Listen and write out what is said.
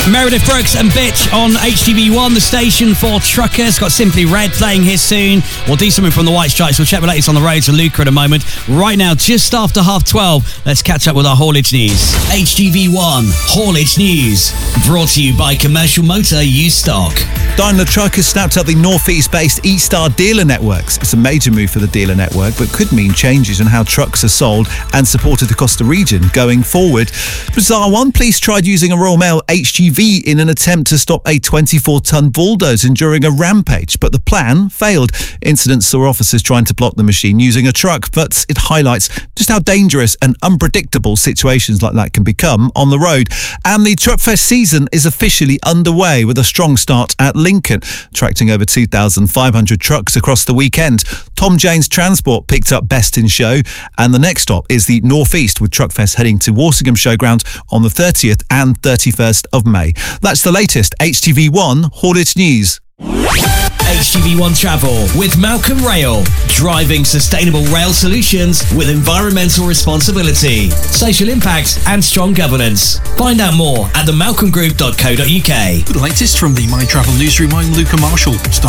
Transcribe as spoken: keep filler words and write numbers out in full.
Meredith Brooks and Bitch on H T V one, the station for truckers. Got Simply Red playing here soon. We'll do something from the White Stripes. We'll check the latest on the road to Luca in a moment. Right now, just after half twelve, let's catch up with our haulage news. H T V one Haulage News, brought to you by Commercial Motor Used Stock. Daimler Truck has snapped up the Northeast-based E-Star dealer networks. It's a major move for the dealer network, but could mean changes in how trucks are sold and supported across the region going forward. Bizarre one, police tried using a Royal Mail H G V in an attempt to stop a twenty-four ton bulldozer during a rampage, but the plan failed. Incidents saw officers trying to block the machine using a truck, but it highlights just how dangerous and unpredictable situations like that can become on the road. And the Truckfest season is officially underway with a strong start at Lincoln, attracting over two thousand five hundred trucks across the weekend. Tom Jane's Transport picked up Best in Show, and the next stop is the Northeast, with Truckfest heading to Walsingham Showground on the thirtieth and thirty-first of May. That's the latest H T V one Haulage News. H T V one Travel with Malcolm Rail, driving sustainable rail solutions with environmental responsibility, social impact and strong governance. Find out more at the malcolm group dot co dot uk. The latest from the My Travel newsroom, I'm Luca Marshall.